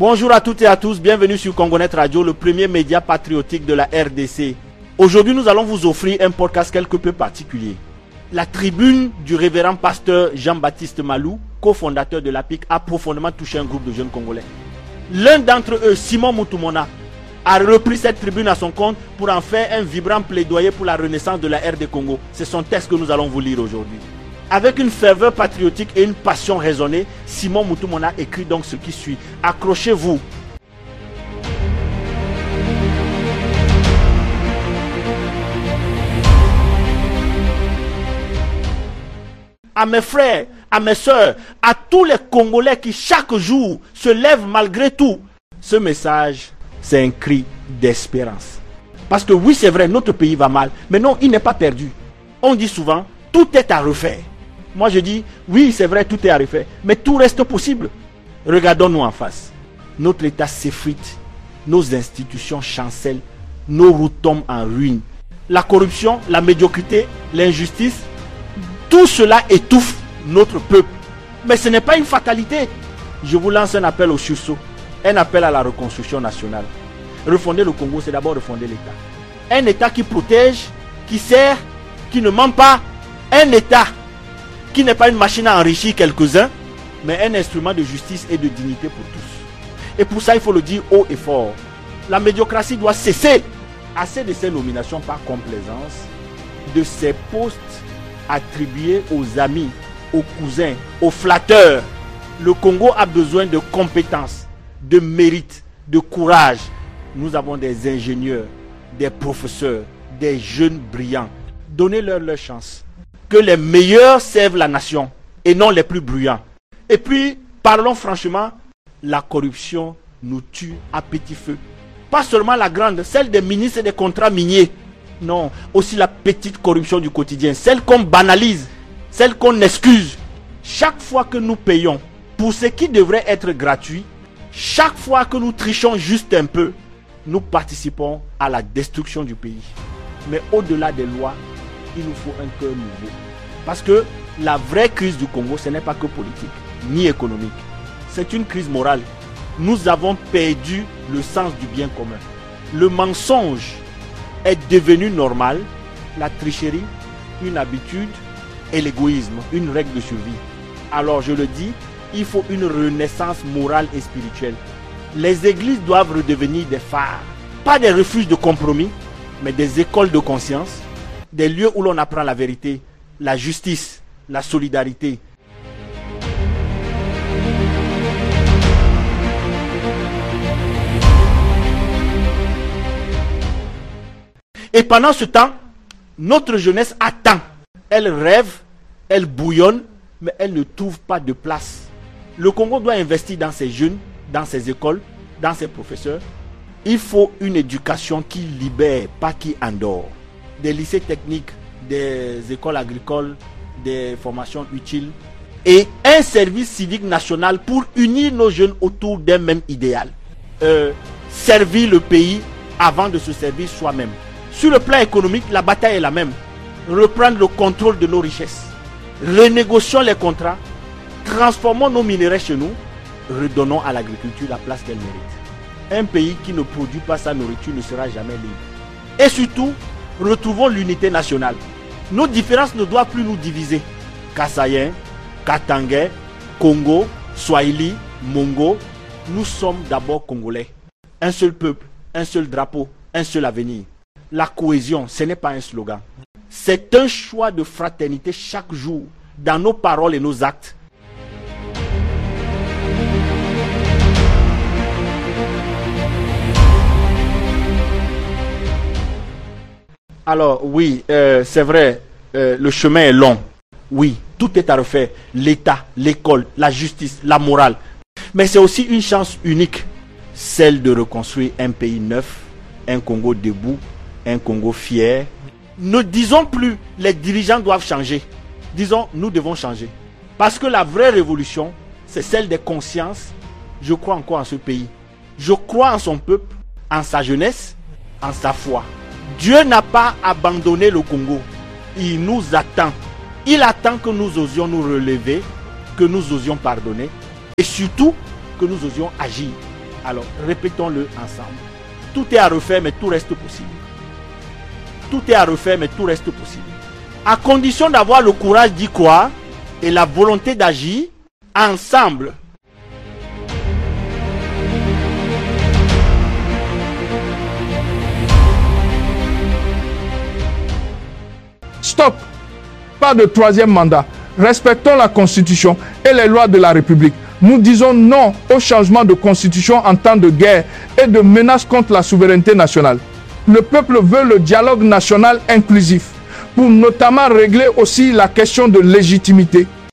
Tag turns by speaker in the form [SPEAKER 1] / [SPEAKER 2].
[SPEAKER 1] Bonjour à toutes et à tous, bienvenue sur Congonet Radio, le premier média patriotique de la RDC. Aujourd'hui, nous allons vous offrir un podcast quelque peu particulier. La tribune du révérend pasteur Jean-Baptiste Malou, cofondateur de l'APIC, a profondément touché un groupe de jeunes Congolais. L'un d'entre eux, Simon Moutoumona, a repris cette tribune à son compte pour en faire un vibrant plaidoyer pour la renaissance de la RD Congo. C'est son texte que nous allons vous lire aujourd'hui. Avec une ferveur patriotique et une passion raisonnée, Simon Moutoumona écrit donc ce qui suit. Accrochez-vous. À mes frères, à mes soeurs, à tous les Congolais qui chaque jour se lèvent malgré tout, ce message, c'est un cri d'espérance. Parce que oui, c'est vrai, notre pays va mal, mais non, il n'est pas perdu. On dit souvent, tout est à refaire. Moi je dis, oui, c'est vrai, tout est à refaire, mais tout reste possible. Regardons-nous en face. Notre État s'effrite, nos institutions chancellent, nos routes tombent en ruine. La corruption, la médiocrité, l'injustice, tout cela étouffe notre peuple. Mais ce n'est pas une fatalité. Je vous lance un appel au sursaut, un appel à la reconstruction nationale. Refonder le Congo, c'est d'abord refonder l'État. Un État qui protège, qui sert, qui ne ment pas. Un État qui n'est pas une machine à enrichir quelques-uns, mais un instrument de justice et de dignité pour tous. Et pour ça, il faut le dire haut et fort. La médiocratie doit cesser. Assez de ces nominations par complaisance, de ces postes attribués aux amis, aux cousins, aux flatteurs. Le Congo a besoin de compétences, de mérite, de courage. Nous avons des ingénieurs, des professeurs, des jeunes brillants. Donnez-leur leur chance. Que les meilleurs servent la nation et non les plus bruyants. Et puis, parlons franchement, la corruption nous tue à petit feu. Pas seulement la grande, celle des ministres et des contrats miniers. Non, aussi la petite corruption du quotidien, celle qu'on banalise, celle qu'on excuse. Chaque fois que nous payons pour ce qui devrait être gratuit, chaque fois que nous trichons juste un peu, nous participons à la destruction du pays. Mais au-delà des lois, il nous faut un cœur nouveau. Parce que la vraie crise du Congo, ce n'est pas que politique, ni économique. C'est une crise morale. Nous avons perdu le sens du bien commun. Le mensonge est devenu normal, la tricherie, une habitude, et l'égoïsme, une règle de survie. Alors je le dis, il faut une renaissance morale et spirituelle. Les églises doivent redevenir des phares, pas des refuges de compromis, mais des écoles de conscience, des lieux où l'on apprend la vérité, la justice, la solidarité. Et pendant ce temps, notre jeunesse attend. Elle rêve, elle bouillonne, mais elle ne trouve pas de place. Le Congo doit investir dans ses jeunes, dans ses écoles, dans ses professeurs. Il faut une éducation qui libère, pas qui endort. Des lycées techniques, des écoles agricoles, des formations utiles et un service civique national pour unir nos jeunes autour d'un même idéal. Servir le pays avant de se servir soi-même. Sur le plan économique, la bataille est la même. Reprendre le contrôle de nos richesses. Renégocions les contrats. Transformons nos minerais chez nous. Redonnons à l'agriculture la place qu'elle mérite. Un pays qui ne produit pas sa nourriture ne sera jamais libre. Et surtout, retrouvons l'unité nationale. Nos différences ne doivent plus nous diviser. Kassaïens, Katangais, Congo, Swahili, Mongo, nous sommes d'abord Congolais. Un seul peuple, un seul drapeau, un seul avenir. La cohésion, ce n'est pas un slogan. C'est un choix de fraternité chaque jour, dans nos paroles et nos actes. Alors oui, c'est vrai, le chemin est long. Oui, tout est à refaire. L'État, l'école, la justice, la morale. Mais c'est aussi une chance unique, celle de reconstruire un pays neuf, un Congo debout, un Congo fier. Ne disons plus les dirigeants doivent changer. Disons nous devons changer. Parce que la vraie révolution, c'est celle des consciences. Je crois encore en ce pays. Je crois en son peuple, en sa jeunesse, en sa foi. Dieu n'a pas abandonné le Congo. Il nous attend. Il attend que nous osions nous relever, que nous osions pardonner et surtout que nous osions agir. Alors, répétons-le ensemble. Tout est à refaire, mais tout reste possible. Tout est à refaire, mais tout reste possible. À condition d'avoir le courage d'y croire et la volonté d'agir ensemble.
[SPEAKER 2] Stop! Pas de troisième mandat. Respectons la Constitution et les lois de la République. Nous disons non au changement de constitution en temps de guerre et de menaces contre la souveraineté nationale. Le peuple veut le dialogue national inclusif pour notamment régler aussi la question de légitimité.